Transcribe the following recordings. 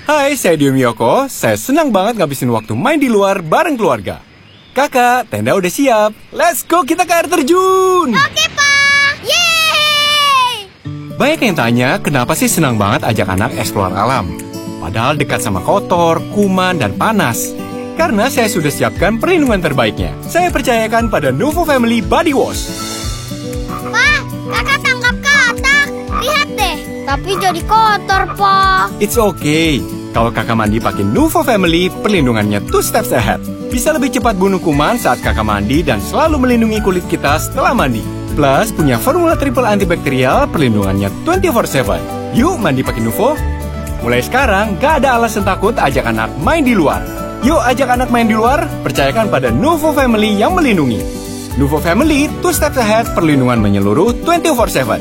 Hai, saya Dio Miyoko. Saya senang banget ngabisin waktu main di luar bareng keluarga. Kakak, tenda udah siap. Let's go, kita ke air terjun. Oke, Pak. Yeay! Banyak yang tanya, kenapa sih senang banget ajak anak eksplor alam? Padahal dekat sama kotor, kuman, dan panas. Karena saya sudah siapkan perlindungan terbaiknya. Saya percayakan pada Nuvo Family Body Wash. Pak, kakak tangkap katak. Lihat deh, tapi jadi kotor, Pak. It's okay. Kalau kakak mandi pakai Nuvo Family, perlindungannya 2 steps ahead. Bisa lebih cepat bunuh kuman saat kakak mandi dan selalu melindungi kulit kita setelah mandi. Plus, punya formula triple antibakterial, perlindungannya 24/7. Yuk mandi pakai Nuvo. Mulai sekarang, gak ada alasan takut ajak anak main di luar. Yuk ajak anak main di luar, percayakan pada Nuvo Family yang melindungi. Nuvo Family, 2 steps ahead, perlindungan menyeluruh 24/7.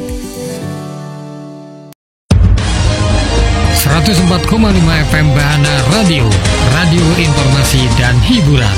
104,5 FM Bahana Radio, radio informasi dan hiburan.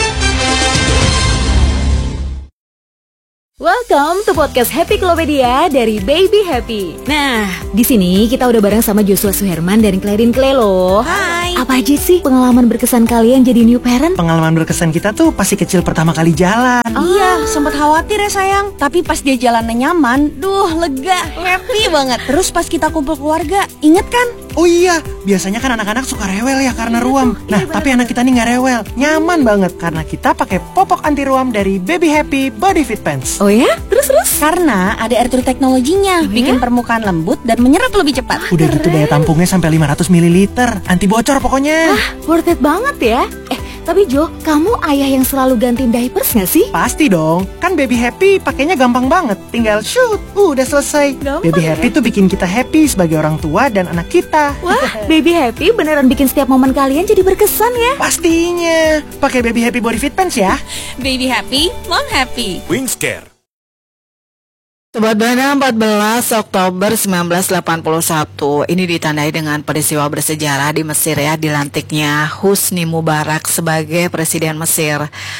Welcome to podcast Happy Klopedia dari Baby Happy. Nah, di sini kita udah bareng sama Joshua Suherman dan Clarin Clay loh. Hai. Apa aja sih pengalaman berkesan kalian jadi new parent? Pengalaman berkesan kita tuh pasti kecil pertama kali jalan. Iya, sempat khawatir ya sayang. Tapi pas dia jalannya nyaman, lega, happy banget. Terus pas kita kumpul keluarga, inget kan? Oh iya, biasanya kan anak-anak suka rewel ya karena ruam. Nah, tapi anak kita nih nggak rewel, nyaman banget karena kita pakai popok anti ruam dari Baby Happy Body Fit Pants. Oh ya? Terus? Karena ada air true teknologinya, bikin permukaan lembut dan menyerap lebih cepat. Udah gitu daya tampungnya sampai 500 ml, anti bocor pokoknya. Worth it banget ya. Tapi Jo, kamu ayah yang selalu gantiin diapers gak sih? Pasti dong, kan Baby Happy pakainya gampang banget. Tinggal shoot, udah selesai. Gampang Baby ya? Happy tuh bikin kita happy sebagai orang tua dan anak kita. Wah, Baby Happy beneran bikin setiap momen kalian jadi berkesan ya. Pastinya, pakai Baby Happy Body Fit Pants ya. Baby happy, mom happy. Wingscare. Sobat Bahana, 14 Oktober 1981 ini ditandai dengan peristiwa bersejarah di Mesir ya, dilantiknya Husni Mubarak sebagai Presiden Mesir.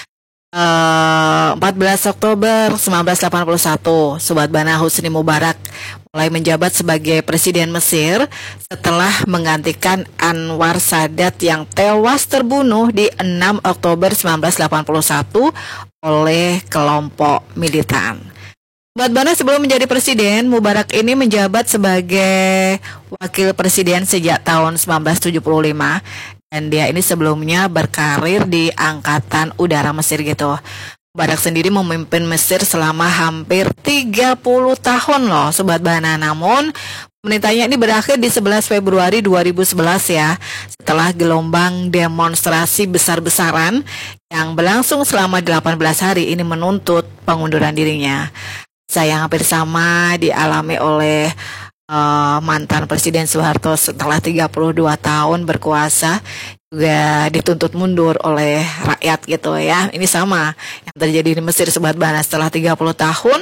14 Oktober 1981, Sobat Bahana, Husni Mubarak mulai menjabat sebagai Presiden Mesir setelah menggantikan Anwar Sadat yang tewas terbunuh di 6 Oktober 1981 oleh kelompok militan. Sobat Bahana, sebelum menjadi presiden, Mubarak ini menjabat sebagai wakil presiden sejak tahun 1975 dan dia ini sebelumnya berkarir di Angkatan Udara Mesir gitu. Mubarak sendiri memimpin Mesir selama hampir 30 tahun loh Sobat Bahana. Namun pemerintahnya ini berakhir di 11 Februari 2011 ya, setelah gelombang demonstrasi besar-besaran yang berlangsung selama 18 hari ini menuntut pengunduran dirinya. Yang hampir sama dialami oleh mantan Presiden Soeharto setelah 32 tahun berkuasa, juga dituntut mundur oleh rakyat gitu ya. Ini sama yang terjadi di Mesir Sobat Bahana setelah 30 tahun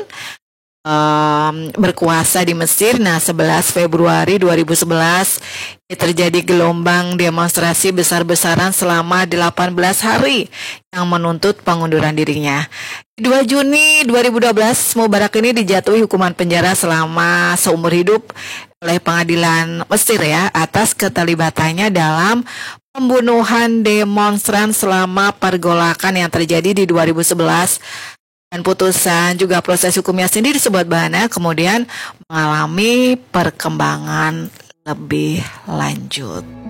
berkuasa di Mesir. Nah, 11 Februari 2011 ini terjadi gelombang demonstrasi besar-besaran selama 18 hari yang menuntut pengunduran dirinya. 2 Juni 2012, Mubarak ini dijatuhi hukuman penjara selama seumur hidup oleh pengadilan Mesir ya, atas keterlibatannya dalam pembunuhan demonstran selama pergolakan yang terjadi di 2011. Dan putusan juga proses hukumnya sendiri Sobat Bahana kemudian mengalami perkembangan lebih lanjut.